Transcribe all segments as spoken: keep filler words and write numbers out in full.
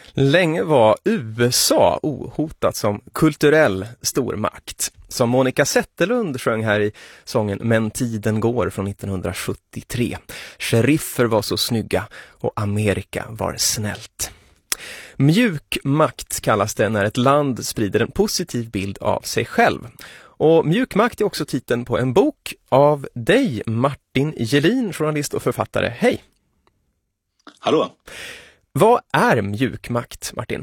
Länge var U S A ohotat som kulturell stormakt. Som Monica Zetterlund sjöng här i sången Men tiden går från nittonhundrasjuttiotre. Sheriffer var så snygga och Amerika var snällt. Mjuk makt kallas det när ett land sprider en positiv bild av sig själv. Och Mjuk makt är också titeln på en bok av dig, Martin Gelin, journalist och författare. Hej! Hallå! Vad är mjuk makt, Martin?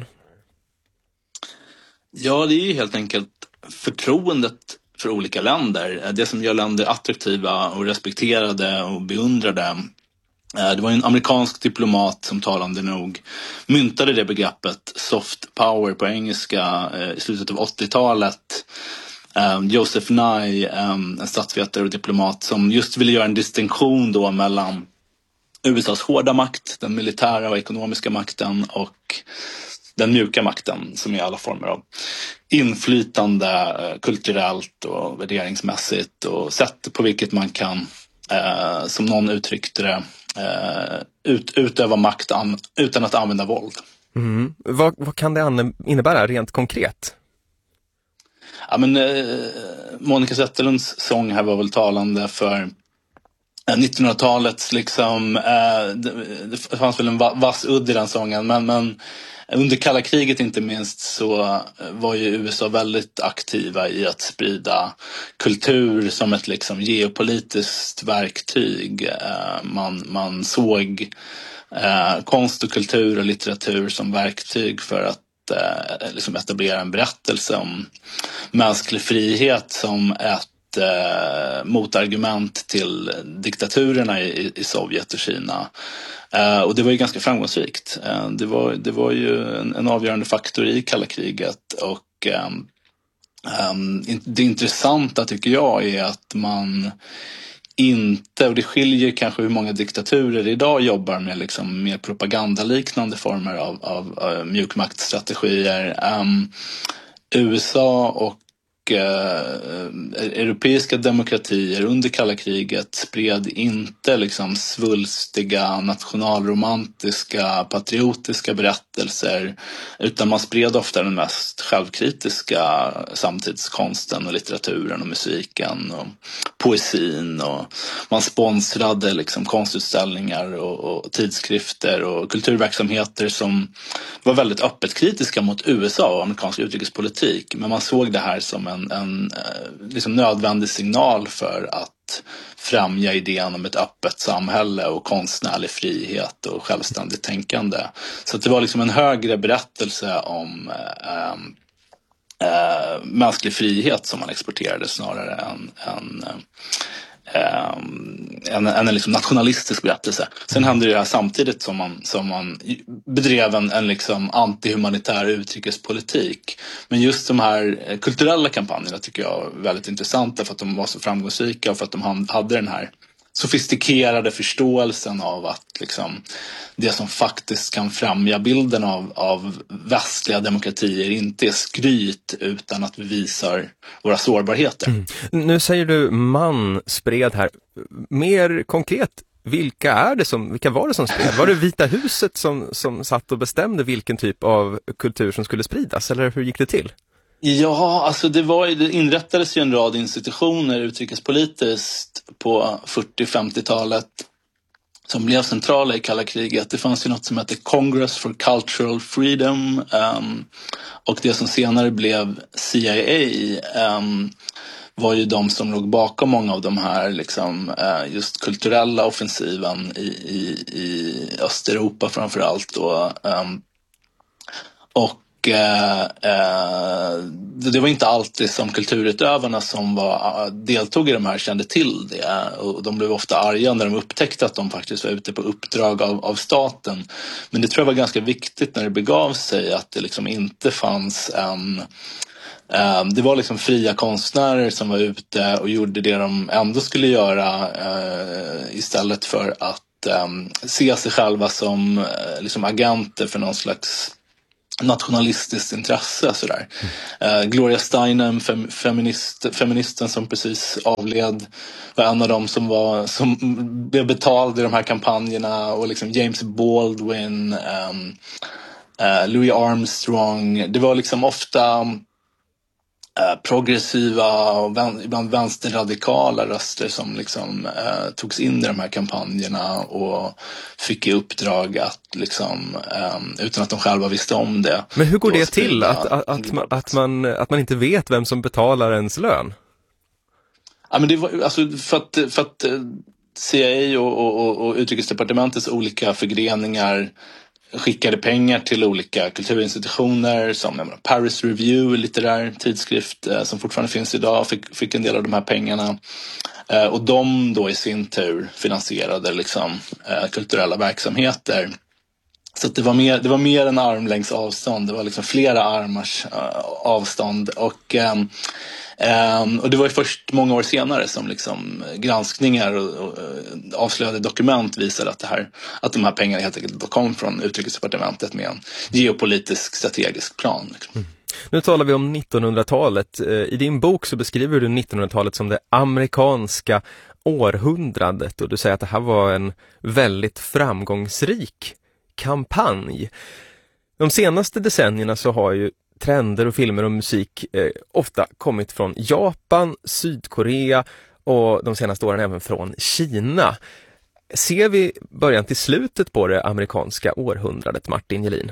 Ja, det är ju helt enkelt förtroendet för olika länder. Det som gör länder attraktiva och respekterade och beundrade. Det var en amerikansk diplomat som talande nog myntade det begreppet soft power på engelska i slutet av åttiotalet. Joseph Nye, en statsvetare och diplomat som just ville göra en distinktion då mellan U S A:s hårda makt, den militära och ekonomiska makten och den mjuka makten som är alla former av inflytande kulturellt och värderingsmässigt och sätt på vilket man kan, eh, som någon uttryckte det, eh, ut, utöva makt an, utan att använda våld. Mm. Vad, vad kan det innebära rent konkret? Ja, men, eh, Monica Zetterlunds sång här var väl talande för nittonhundratalets liksom, eh, det, det fanns väl en vass udd i den sången, men, men under kalla kriget inte minst så var ju U S A väldigt aktiva i att sprida kultur som ett liksom geopolitiskt verktyg. Eh, man, man såg eh, konst och kultur och litteratur som verktyg för att eh, liksom etablera en berättelse om mänsklig frihet som ett Eh, motargument till diktaturerna i, i Sovjet och Kina. Eh, och det var ju ganska framgångsrikt. Eh, det, var, det var ju en, en avgörande faktor i kalla kriget. Och eh, eh, det intressanta tycker jag är att man inte, och det skiljer kanske hur många diktaturer idag jobbar med liksom mer propagandaliknande former av, av, av mjukmaktstrategier. Eh, U S A och Eh, europeiska demokratier under kalla kriget spred inte liksom svulstiga, nationalromantiska, patriotiska berättelser, utan man spred ofta den mest självkritiska samtidskonsten och litteraturen och musiken och poesin, och man sponsrade liksom konstutställningar och, och tidskrifter och kulturverksamheter som var väldigt öppet kritiska mot U S A och amerikansk utrikespolitik, men man såg det här som en En, en liksom nödvändig signal för att främja idén om ett öppet samhälle och konstnärlig frihet och självständigt tänkande. Så att det var liksom en högre berättelse om äh, äh, mänsklig frihet som man exporterade snarare än en En, en liksom nationalistisk berättelse. Sen hände det här samtidigt som man, som man bedrev en, en liksom antihumanitär utrikespolitik. Men just de här kulturella kampanjerna tycker jag är väldigt intressanta för att de var så framgångsrika och för att de hade den här sofistikerade förståelsen av att liksom, det som faktiskt kan främja bilden av, av västliga demokratier inte är skryt utan att vi visar våra sårbarheter. Mm. Nu säger du man spred här. Mer konkret, vilka är det som, vilka var det som spred? Var det Vita huset som, som satt och bestämde vilken typ av kultur som skulle spridas, eller hur gick det till? Ja, alltså det, var, det inrättades ju en rad institutioner utrikespolitiskt på fyrtio- och femtiotalet som blev centrala i kalla kriget. Det fanns ju något som hette Congress for Cultural Freedom um, och det som senare blev C I A um, var ju de som låg bakom många av de här liksom, uh, just kulturella offensiven i, i, i Östeuropa framförallt då. Um, och Eh, eh, det var inte alltid som kulturutövarna som var, deltog i de här kände till det, och de blev ofta arga när de upptäckte att de faktiskt var ute på uppdrag av, av staten. Men det tror jag var ganska viktigt när det begav sig att det liksom inte fanns en eh, det var liksom fria konstnärer som var ute och gjorde det de ändå skulle göra eh, istället för att eh, se sig själva som eh, liksom agenter för någon slags nationalistiskt intresse sådär. Mm. Uh, Gloria Steinem, fem, feminist, feministen som precis avled, var en av dem som var som blev betald i de här kampanjerna, och liksom James Baldwin, um, eh, Louis Armstrong. Det var liksom ofta eh, progressiva och vän, ibland vänsterradikala röster som liksom eh, togs in i de här kampanjerna och fick i uppdrag att liksom, eh, utan att de själva visste om det. Men hur går det till att, att, att, man, att, man, att man inte vet vem som betalar ens lön? Ja, men det var alltså för att, för att C I A och, och, och Utrikesdepartementets olika förgreningar skickade pengar till olika kulturinstitutioner som menar, Paris Review, litterär tidskrift eh, som fortfarande finns idag, fick, fick en del av de här pengarna. Eh, och de då i sin tur finansierade liksom, eh, kulturella verksamheter. Så att det var mer, det var mer än armlängds avstånd, det var liksom flera armars eh, avstånd. Och um, Um, och det var ju först många år senare som liksom granskningar och, och uh, avslöjade dokument visade att, det här, att de här pengarna helt enkelt kom från Utrikesdepartementet med en geopolitisk strategisk plan. Liksom. Mm. Nu talar vi om nittonhundratalet. I din bok så beskriver du nittonhundratalet som det amerikanska århundradet och du säger att det här var en väldigt framgångsrik kampanj. De senaste decennierna så har ju trender och filmer och musik eh, ofta kommit från Japan, Sydkorea och de senaste åren även från Kina. Ser vi början till slutet på det amerikanska århundradet, Martin Gelin?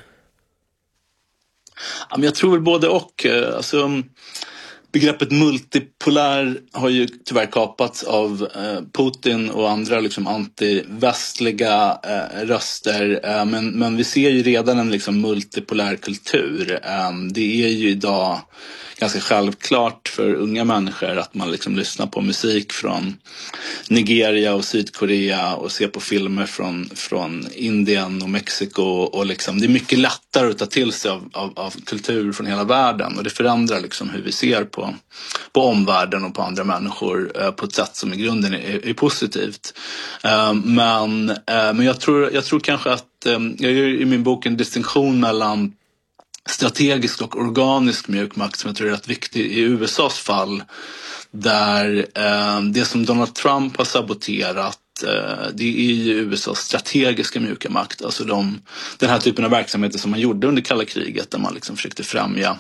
Ja, men jag tror väl både och. Alltså, begreppet multipolär har ju tyvärr kapats av eh, Putin och andra liksom antivästliga eh, röster. Eh, men, men vi ser ju redan en liksom multipolär kultur. Eh, det är ju idag ganska självklart för unga människor att man liksom lyssnar på musik från Nigeria och Sydkorea och ser på filmer från, från Indien och Mexiko. Och liksom, det är mycket lättare att ta till sig av, av, av kultur från hela världen och det förändrar liksom hur vi ser på, på omvärlden och på andra människor eh, på ett sätt som i grunden är, är positivt. Eh, men, eh, men jag tror, jag tror kanske att eh, jag gör i min bok en distinktion mellan strategisk och organisk mjukmakt som jag tror är rätt viktig i U S A:s fall, där eh, det som Donald Trump har saboterat eh, det är ju U S A:s strategiska mjuka makt, alltså de, den här typen av verksamheter som man gjorde under kalla kriget där man liksom försökte främja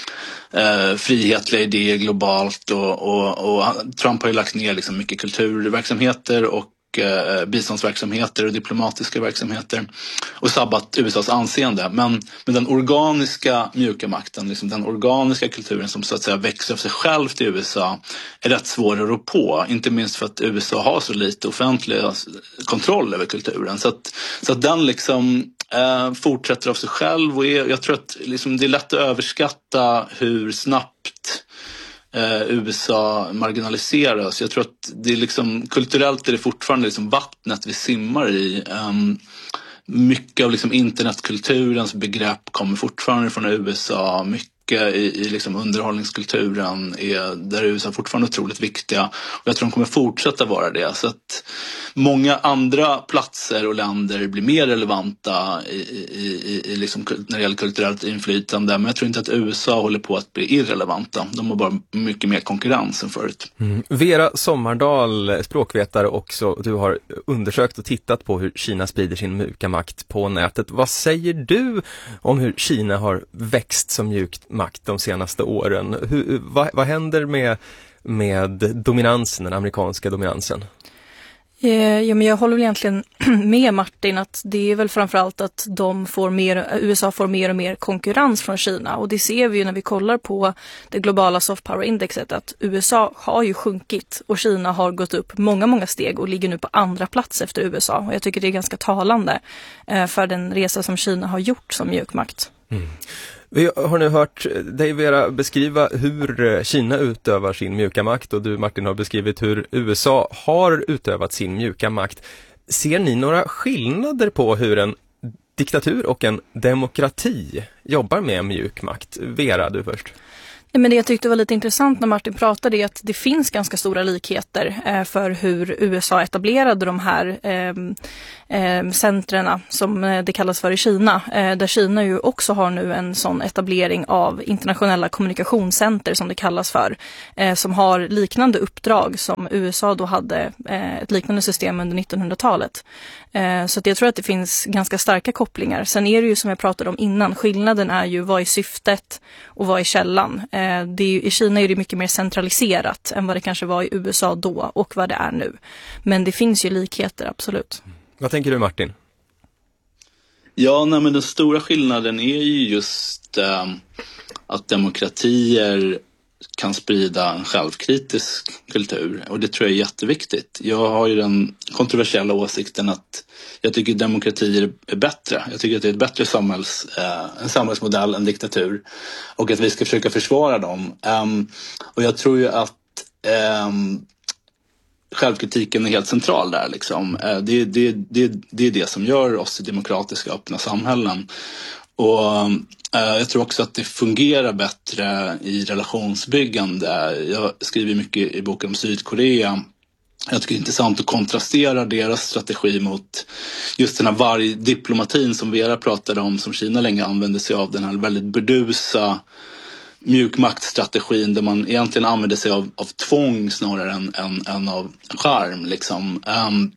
eh, frihetliga idéer globalt och, och, och Trump har ju lagt ner liksom mycket kulturverksamheter och eh, biståndsverksamheter och diplomatiska verksamheter och sabbat U S A:s anseende. Men, men den organiska mjuka makten, liksom den organiska kulturen som så att säga växer av sig själv till U S A är rätt svår att rå på. Inte minst för att U S A har så lite offentlig kontroll över kulturen. Så att, så att den liksom eh, fortsätter av sig själv och är, jag tror att liksom, det är lätt att överskatta hur snabbt Uh, U S A marginaliseras. Jag tror att det är liksom, kulturellt är det fortfarande liksom vattnet vi simmar i. Um, mycket av liksom internetkulturens begrepp kommer fortfarande från U S A. Mycket i, i liksom underhållningskulturen är där U S A fortfarande otroligt viktiga. Och jag tror de kommer fortsätta vara det. Så att många andra platser och länder blir mer relevanta i, i, i, i liksom, när det gäller kulturellt inflytande. Men jag tror inte att U S A håller på att bli irrelevanta. De har bara mycket mer konkurrens än förut. Mm. Vera Sommardal, språkvetare också. Du har undersökt och tittat på hur Kina sprider sin mjuka makt på nätet. Vad säger du om hur Kina har växt som mjuk makt de senaste åren? Hur, vad, vad händer med, med dominansen, den amerikanska dominansen? Ja, men jag håller väl egentligen med Martin att det är väl framförallt att de får mer, U S A får mer och mer konkurrens från Kina, och det ser vi ju när vi kollar på det globala soft power indexet att U S A har ju sjunkit och Kina har gått upp många, många steg och ligger nu på andra plats efter U S A, och jag tycker det är ganska talande för den resa som Kina har gjort som mjukmakt. Mm. Vi har nu hört dig, Vera, beskriva hur Kina utövar sin mjuka makt och du, Martin, har beskrivit hur U S A har utövat sin mjuka makt. Ser ni några skillnader på hur en diktatur och en demokrati jobbar med mjuk makt? Vera, du först. Men det jag tyckte var lite intressant när Martin pratade är att det finns ganska stora likheter eh, för hur U S A etablerade de här eh, eh, centrerna som det kallas för i Kina. Eh, där Kina ju också har nu en sån etablering av internationella kommunikationscenter som det kallas för. Eh, som har liknande uppdrag som U S A då hade eh, ett liknande system under nittonhundratalet. Eh, så att jag tror att det finns ganska starka kopplingar. Sen är det ju som jag pratade om innan, skillnaden är ju vad är syftet och vad är källan. Eh, det är ju, i Kina är det mycket mer centraliserat än vad det kanske var i U S A då och vad det är nu. Men det finns ju likheter, absolut. Vad tänker du, Martin? Ja, nej, men den stora skillnaden är ju just eh, att demokratier kan sprida en självkritisk kultur, och det tror jag är jätteviktigt. Jag har ju den kontroversiella åsikten att jag tycker demokratier är bättre. Jag tycker att det är ett bättre samhälls, eh, en samhällsmodell än diktatur, och att vi ska försöka försvara dem. Um, och jag tror ju att um, självkritiken är helt central där. Liksom. Uh, det, det, det, det är det som gör oss till demokratiska öppna samhällen. Och uh, jag tror också att det fungerar bättre i relationsbyggande. Jag skriver mycket i boken om Sydkorea. Jag tycker det är intressant att kontrastera deras strategi mot just den här vargdiplomatin som Vera pratade om, som Kina länge använde sig av, den här väldigt burdusa mjukmaktstrategin där man egentligen använder sig av, av tvång snarare än, än, än av charm. Liksom. Um,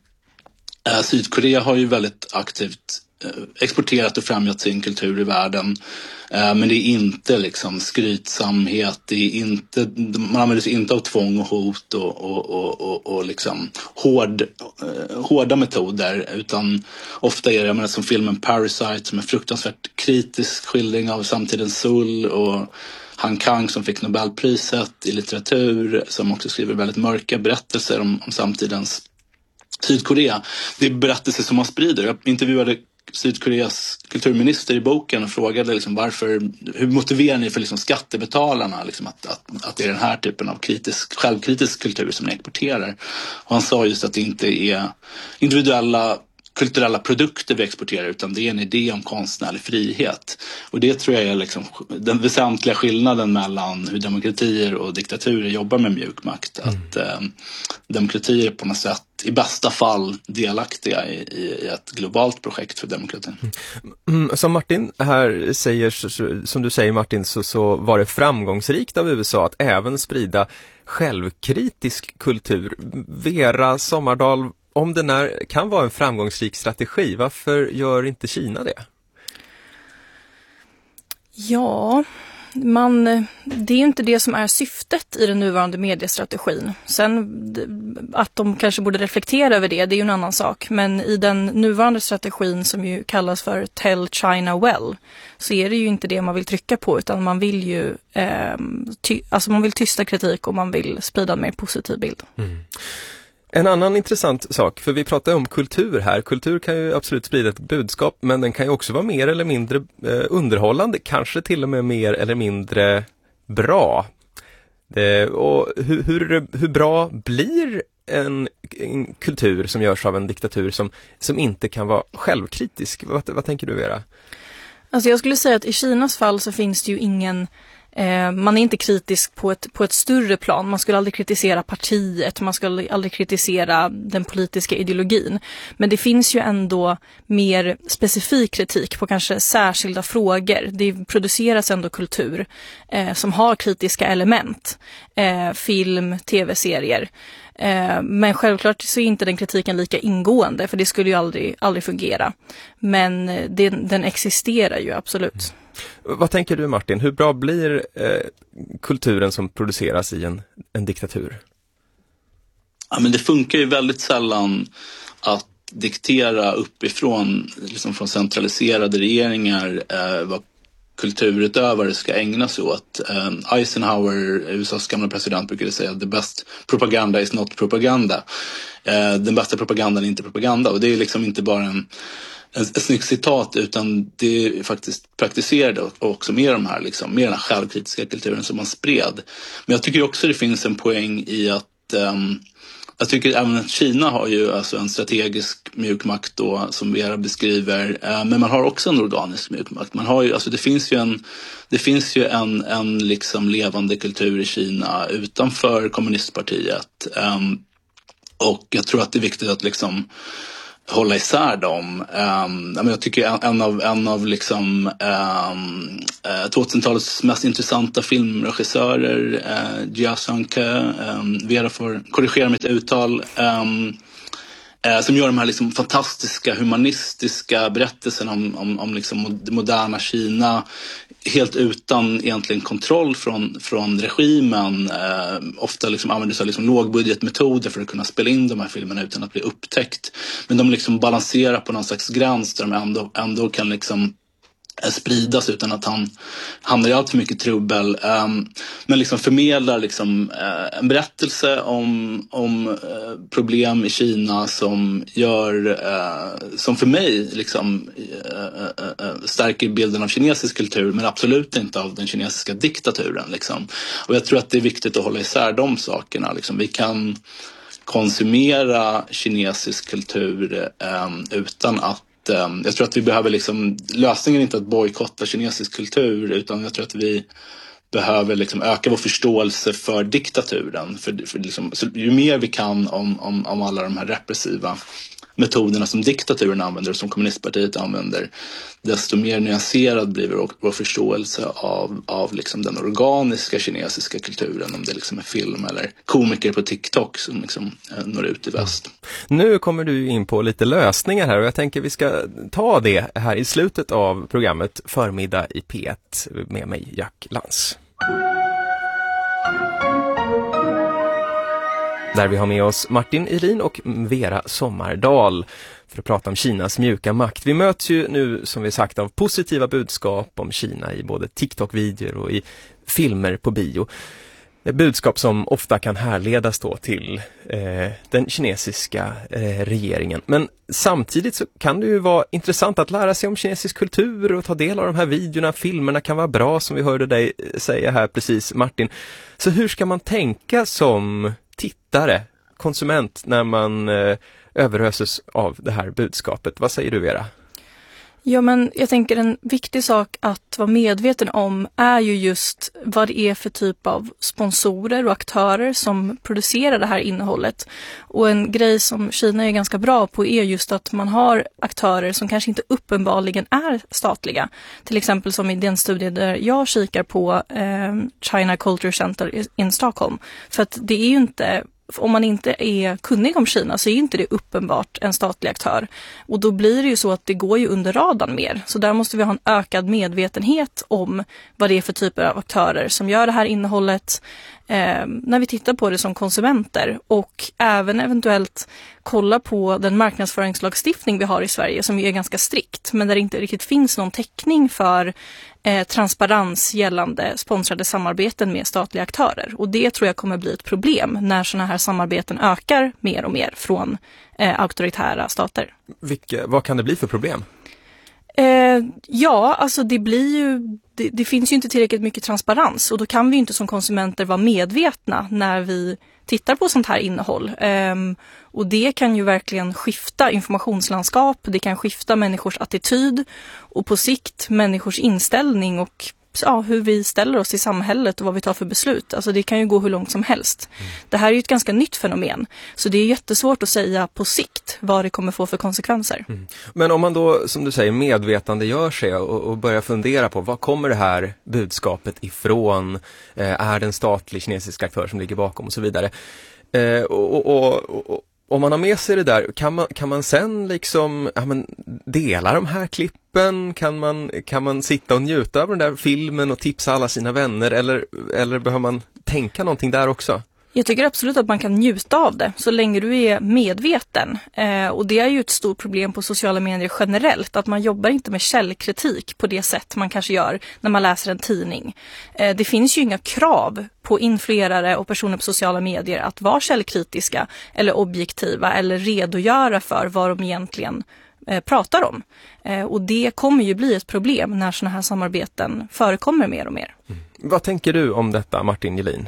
uh, Sydkorea har ju väldigt aktivt exporterat och främjat sin kultur i världen, eh, men det är inte liksom skrytsamhet, det är inte, man använder sig inte av tvång och hot och, och, och, och, och liksom hård, eh, hårda metoder, utan ofta är det, jag menar, som filmen Parasite som är fruktansvärt kritisk skildring av samtidens Seoul, och Han Kang som fick Nobelpriset i litteratur som också skriver väldigt mörka berättelser om, om samtidens Sydkorea. Det är berättelser som man sprider. Jag intervjuade Sydkoreas kulturminister i boken och frågade liksom varför, hur motiverar ni för liksom skattebetalarna liksom att, att, att det är den här typen av kritisk, självkritisk kultur som ni exporterar. Och han sa just att det inte är individuella kulturella produkter vi exporterar, utan det är en idé om konstnärlig frihet. Och det tror jag är liksom den väsentliga skillnaden mellan hur demokratier och diktaturer jobbar med mjukmakt. Mm. Att eh, demokratier på något sätt i bästa fall delaktiga i, i ett globalt projekt för demokratin. Mm, som Martin här säger, som du säger Martin, så, så var det framgångsrikt av U S A att även sprida självkritisk kultur. Vera Sommardal, om den är, kan vara en framgångsrik strategi, varför gör inte Kina det? Ja, man, det är ju inte det som är syftet i den nuvarande mediestrategin. Sen att de kanske borde reflektera över det, det är ju en annan sak. Men i den nuvarande strategin som ju kallas för Tell China Well, så är det ju inte det man vill trycka på, utan man vill ju eh, ty, alltså man vill tysta kritik och man vill sprida en mer positiv bild. Mm. En annan intressant sak, för vi pratar om kultur här. Kultur kan ju absolut sprida ett budskap, men den kan ju också vara mer eller mindre eh, underhållande, kanske till och med mer eller mindre bra. Eh, och hur, hur, hur bra blir en, en kultur som görs av en diktatur som, som inte kan vara självkritisk? Vad, vad tänker du, Vera? Alltså jag skulle säga att i Kinas fall så finns det ju ingen... Eh, man är inte kritisk på ett, på ett större plan. Man skulle aldrig kritisera partiet, man skulle aldrig kritisera den politiska ideologin. Men det finns ju ändå mer specifik kritik på kanske särskilda frågor. Det produceras ändå kultur eh, som har kritiska element. Eh, film, tv-serier. Eh, men självklart så är inte den kritiken lika ingående, för det skulle ju aldrig, aldrig fungera. Men eh, det, den existerar ju absolut. Mm. Vad tänker du, Martin? Hur bra blir eh, kulturen som produceras i en, en diktatur? Ja, men det funkar ju väldigt sällan att diktera uppifrån, liksom från centraliserade regeringar, eh, vad kulturutövare ska ägna sig åt. Eh, Eisenhower, U S A:s gamla president, brukade säga the best propaganda is not propaganda. Eh, den bästa propagandan är inte propaganda, och det är liksom inte bara en ett snyggt citat, utan det är faktiskt praktiserade och också med de här liksom, med den här självkritiska kulturen som man spred. Men jag tycker också det finns en poäng i att um, jag tycker även att Kina har ju alltså en strategisk mjukmakt då, som Vera beskriver, uh, men man har också en organisk mjukmakt. Man har ju, alltså det finns ju en det finns ju en, en liksom levande kultur i Kina utanför kommunistpartiet, um, och jag tror att det är viktigt att liksom hålla isär dem. Um, jag tycker en, en av, en av liksom, um, uh, tvåtusentalets mest intressanta filmregissörer, uh, Jia Zhangke, um, Vera får korrigera mitt uttal, um, eh, som gör de här liksom fantastiska humanistiska berättelserna om, om, om liksom det moderna Kina helt utan egentligen kontroll från, från regimen. Eh, ofta liksom använder sig av liksom lågbudgetmetoder för att kunna spela in de här filmerna utan att bli upptäckt. Men de liksom balanserar på någon slags gräns där de ändå, ändå kan liksom spridas utan att han hamnar i allt för mycket trubbel. Um, men liksom förmedlar liksom, uh, en berättelse om, om uh, problem i Kina som gör, uh, som för mig liksom, uh, uh, uh, stärker bilden av kinesisk kultur, men absolut inte av den kinesiska diktaturen. Liksom. Och jag tror att det är viktigt att hålla isär de sakerna. Liksom. Vi kan konsumera kinesisk kultur um, utan att jag tror att vi behöver liksom, lösningen är inte att bojkotta kinesisk kultur, utan jag tror att vi behöver liksom öka vår förståelse för diktaturen. För, för liksom, så ju mer vi kan om, om, om alla de här repressiva metoderna som diktaturen använder och som kommunistpartiet använder, desto mer nyanserad blir vår, vår förståelse av, av liksom den organiska kinesiska kulturen, om det liksom är film eller komiker på TikTok som liksom når ut i väst. Nu kommer du in på lite lösningar här och jag tänker vi ska ta det här i slutet av programmet Förmiddag i P ett med mig, Jack Lantz. Där vi har med oss Martin Irin och Vera Sommardal för att prata om Kinas mjuka makt. Vi möts ju nu, som vi sagt, av positiva budskap om Kina i både TikTok-videor och i filmer på bio. Ett budskap som ofta kan härledas då till eh, den kinesiska eh, regeringen. Men samtidigt så kan det ju vara intressant att lära sig om kinesisk kultur och ta del av de här videorna. Filmerna kan vara bra, som vi hörde dig säga här precis, Martin. Så hur ska man tänka som tittare, konsument, när man eh, överöses av det här budskapet? Vad säger du, Vera? Ja, men jag tänker en viktig sak att vara medveten om är ju just vad det är för typ av sponsorer och aktörer som producerar det här innehållet. Och en grej som Kina är ganska bra på är just att man har aktörer som kanske inte uppenbarligen är statliga. Till exempel som i den studie där jag kikar på eh, China Culture Center in Stockholm. För att det är ju inte... Om man inte är kunnig om Kina så är inte det uppenbart en statlig aktör. Och då blir det ju så att det går ju under radarn mer. Så där måste vi ha en ökad medvetenhet om vad det är för typer av aktörer som gör det här innehållet eh, när vi tittar på det som konsumenter. Och även eventuellt kolla på den marknadsföringslagstiftning vi har i Sverige som ju är ganska strikt. Men där det inte riktigt finns någon täckning för Eh, transparens gällande sponsrade samarbeten med statliga aktörer. Och det tror jag kommer bli ett problem när sådana här samarbeten ökar mer och mer från eh, auktoritära stater. Vilka, vad kan det bli för problem? Eh, ja, alltså det blir ju, det, det finns ju inte tillräckligt mycket transparens och då kan vi ju inte som konsumenter vara medvetna när vi tittar på sånt här innehåll. Eh, och det kan ju verkligen skifta informationslandskap, det kan skifta människors attityd och på sikt människors inställning och ja, hur vi ställer oss i samhället och vad vi tar för beslut. Alltså det kan ju gå hur långt som helst. Mm. Det här är ju ett ganska nytt fenomen. Så det är jättesvårt att säga på sikt vad det kommer få för konsekvenser. Mm. Men om man då, som du säger, medvetande gör sig och, och börjar fundera på vad kommer det här budskapet ifrån? Eh, är det en statlig kinesisk aktör som ligger bakom och så vidare? Eh, och, och, och, och om man har med sig det där, kan man, kan man sen liksom ja, men dela de här klippen? Kan man, kan man sitta och njuta av den där filmen och tipsa alla sina vänner? Eller, eller behöver man tänka någonting där också? Jag tycker absolut att man kan njuta av det så länge du är medveten. Eh, och det är ju ett stort problem på sociala medier generellt. Att man jobbar inte med källkritik på det sätt man kanske gör när man läser en tidning. Eh, det finns ju inga krav på influerare och personer på sociala medier att vara källkritiska eller objektiva eller redogöra för vad de egentligen eh, pratar om. Eh, och det kommer ju bli ett problem när sådana här samarbeten förekommer mer och mer. Mm. Vad tänker du om detta, Martin Gelin?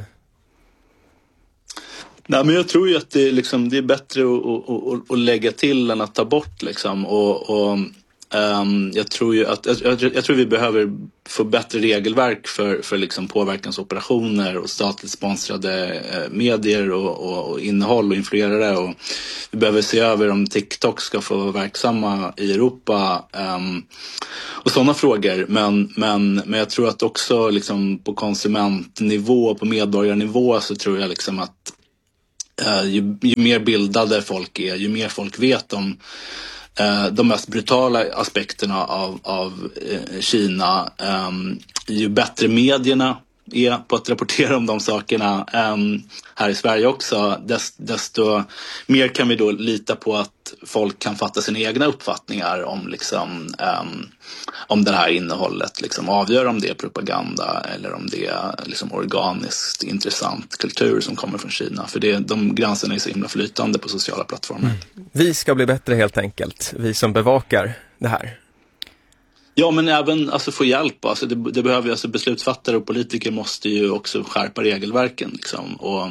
Nej, men jag tror ju att det, liksom, det är bättre att, att, att, att lägga till än att ta bort. Liksom. Och, och, um, jag tror ju att jag, jag tror vi behöver få bättre regelverk för, för liksom påverkansoperationer och statligt sponsrade eh, medier och, och, och innehåll och influerare. Och vi behöver se över om TikTok ska få vara verksamma i Europa um, och sådana frågor. Men, men, men jag tror att också liksom, på konsumentnivå, på medborgarnivå så tror jag liksom att uh, ju, ju mer bildade folk är, ju mer folk vet om uh, de mest brutala aspekterna av, av uh, Kina, um, ju bättre medierna är på att rapportera om de sakerna um, här i Sverige också, desto, desto mer kan vi då lita på att folk kan fatta sina egna uppfattningar om, liksom, um, om det här innehållet, liksom, avgöra om det är propaganda eller om det är liksom, organiskt intressant kultur som kommer från Kina. För det, de gränserna är så himla flytande på sociala plattformar. Mm. Vi ska bli bättre helt enkelt, vi som bevakar det här. Ja, men även alltså, få hjälp. Alltså, det, det behöver, alltså, beslutsfattare och politiker måste ju också skärpa regelverken. Liksom, och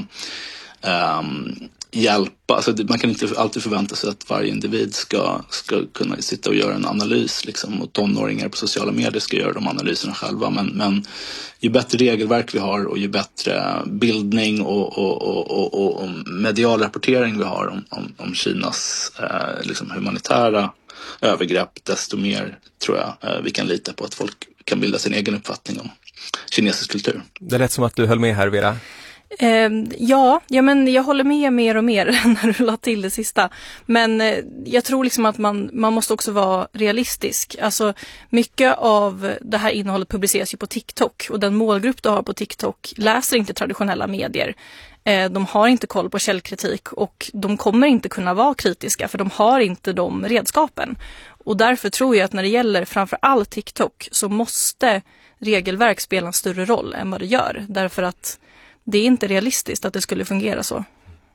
um, hjälpa. Alltså, det, man kan inte alltid förvänta sig att varje individ ska, ska kunna sitta och göra en analys. Liksom, och tonåringar på sociala medier ska göra de analyserna själva. Men, men ju bättre regelverk vi har och ju bättre bildning och, och, och, och, och, och medial rapportering vi har om, om, om Kinas eh, liksom humanitära övergrepp, desto mer tror jag vi kan lita på att folk kan bilda sin egen uppfattning om kinesisk kultur. Det lät som att du höll med här, Vera. Eh, ja, ja, men jag håller med mer och mer när du la till det sista. Men eh, jag tror liksom att man, man måste också vara realistisk. Alltså mycket av det här innehållet publiceras ju på TikTok, och den målgrupp du har på TikTok läser inte traditionella medier. Eh, de har inte koll på källkritik, och de kommer inte kunna vara kritiska för de har inte de redskapen. Och därför tror jag att när det gäller framför allt TikTok så måste regelverk spela en större roll än vad det gör. Därför att det är inte realistiskt att det skulle fungera så.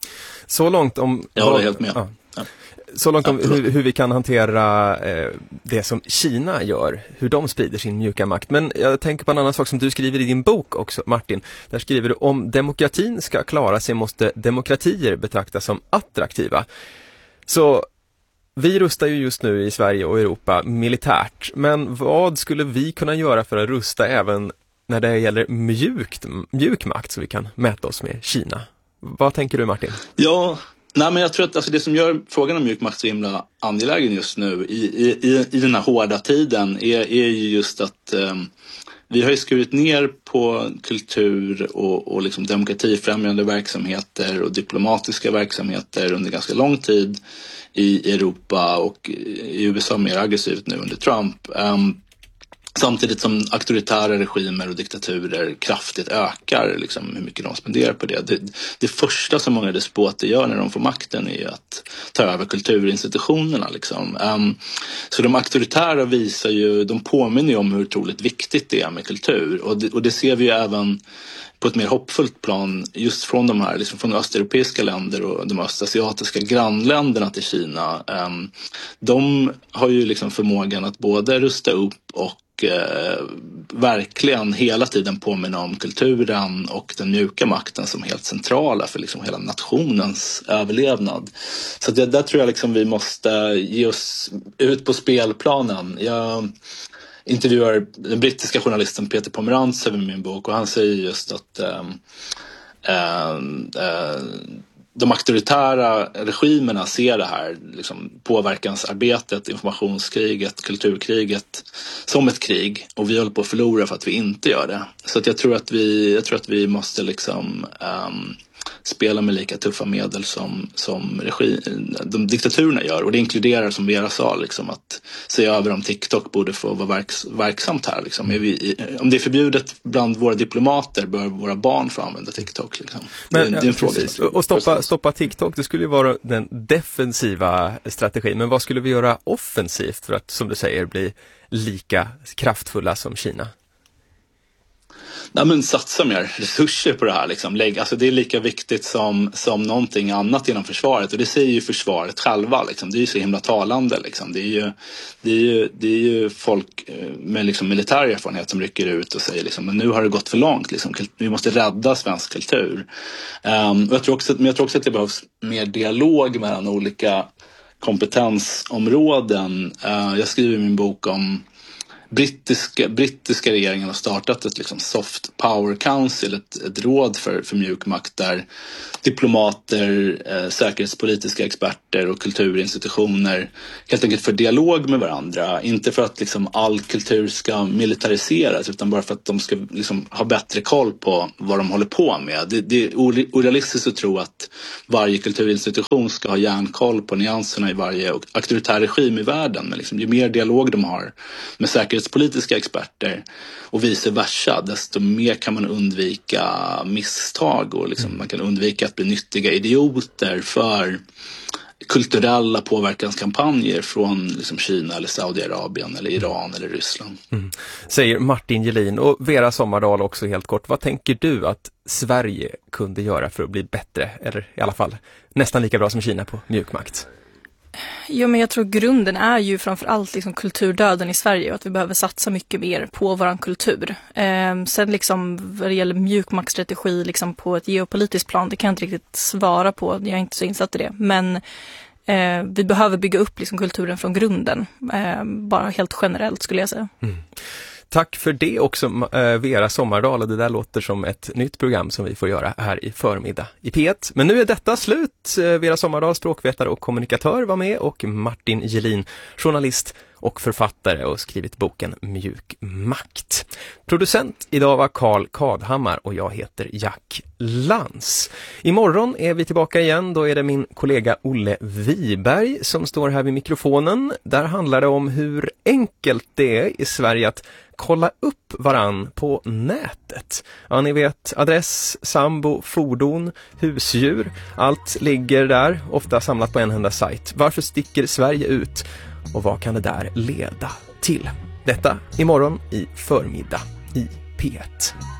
Så långt om... Jag håller helt med. Ja. Så långt om hur, hur vi kan hantera eh, det som Kina gör, hur de sprider sin mjuka makt. Men jag tänker på en annan sak som du skriver i din bok också, Martin. Där skriver du: om demokratin ska klara sig måste demokratier betraktas som attraktiva. Så vi rustar ju just nu i Sverige och Europa militärt. Men vad skulle vi kunna göra för att rusta även när det gäller mjukt, mjuk makt, så vi kan mäta oss med Kina? Vad tänker du, Martin? Ja, nej, men jag tror att alltså, det som gör frågan om mjuk makt så himla angelägen just nu i, i, i den här hårda tiden är, är ju just att um, vi har ju skurit ner på kultur och, och liksom demokratifrämjande verksamheter och diplomatiska verksamheter under ganska lång tid i Europa, och i U S A mer aggressivt nu under Trump. Um, Samtidigt som auktoritära regimer och diktaturer kraftigt ökar liksom, hur mycket de spenderar på det. det. Det första som många despoter gör när de får makten är att ta över kulturinstitutionerna. Liksom. Um, så de auktoritära visar ju, de påminner ju om hur otroligt viktigt det är med kultur. Och det, och det ser vi ju även på ett mer hoppfullt plan just från de här, liksom från östeuropeiska länder och de östasiatiska grannländerna till Kina. Um, de har ju liksom förmågan att både rusta upp och eh, verkligen hela tiden påminna om kulturen och den mjuka makten som helt centrala för liksom hela nationens överlevnad. Så det, där tror jag liksom vi måste ge oss ut på spelplanen. Jag intervjuar den brittiska journalisten Peter Pomerantsev i min bok, och han säger just att äh, äh, äh, de auktoritära regimerna ser det här liksom, påverkansarbetet, informationskriget, kulturkriget som ett krig, och vi håller på att förlora för att vi inte gör det. Så att jag tror att vi, jag tror att vi måste liksom, um, spela med lika tuffa medel som, som regi, de diktaturerna gör, och det inkluderar, som Vera sa, liksom, att se över om TikTok borde få vara verks, verksamt här. Liksom. Är vi, om det är förbjudet bland våra diplomater bör våra barn få använda TikTok. Liksom. Men, det, är, det är en fråga. Precis. Och stoppa, stoppa TikTok, det skulle ju vara den defensiva strategin, men vad skulle vi göra offensivt för att, som du säger, bli lika kraftfulla som Kina? Nej, men satsa mer resurser på det här. Liksom. Lägg, alltså det är lika viktigt som, som någonting annat inom försvaret. Och det säger ju försvaret själva. Liksom. Det är ju så himla talande. Liksom. Det, är ju, det, är ju, det är ju folk med liksom militär erfarenhet som rycker ut och säger liksom, men nu har det gått för långt. Liksom. Vi måste rädda svensk kultur. Um, och jag tror också, men jag tror också att det behövs mer dialog mellan olika kompetensområden. Uh, jag skriver i min bok om brittiska, brittiska regeringen har startat ett liksom soft power council, ett, ett råd för, för mjuk makt där diplomater, eh, säkerhetspolitiska experter och kulturinstitutioner helt enkelt för dialog med varandra. Inte för att liksom all kultur ska militariseras utan bara för att de ska liksom ha bättre koll på vad de håller på med. Det, det är orealistiskt att tro att varje kulturinstitution ska ha järnkoll på nyanserna i varje auktoritär regim i världen. Men liksom, ju mer dialog de har med säkerhetspolitiska experter och vice versa, desto mer kan man undvika misstag och liksom, man kan undvika att bli nyttiga idioter för kulturella påverkanskampanjer från liksom Kina eller Saudiarabien eller Iran eller Ryssland. Mm. Säger Martin Gelin. Och Vera Sommardahl också helt kort. Vad tänker du att Sverige kunde göra för att bli bättre, eller i alla fall nästan lika bra som Kina på mjukmakt? Jo, men jag tror grunden är ju framförallt liksom kulturdöden i Sverige och att vi behöver satsa mycket mer på våran kultur. Eh, sen liksom vad det gäller mjukmaktstrategi liksom på ett geopolitiskt plan, det kan jag inte riktigt svara på, jag är inte så insatt i det. Men eh, vi behöver bygga upp liksom kulturen från grunden, eh, bara helt generellt skulle jag säga. Mm. Tack för det också, Vera Sommardahl. Det där låter som ett nytt program som vi får göra här i förmiddag i P ett. Men nu är detta slut. Vera Sommardahl, språkvetare och kommunikatör, var med, och Martin Gelin, journalist och författare, och skrivit boken Mjuk makt. Producent idag var Carl Kadhammar och jag heter Jack Lantz. Imorgon är vi tillbaka igen. Då är det min kollega Olle Wiberg som står här vid mikrofonen. Där handlar det om hur enkelt det är i Sverige att kolla upp varann på nätet. Ja, ni vet, adress, sambo, fordon, husdjur. Allt ligger där, ofta samlat på en enda sajt. Varför sticker Sverige ut? Och vad kan det där leda till? Detta imorgon i förmiddag i P ett.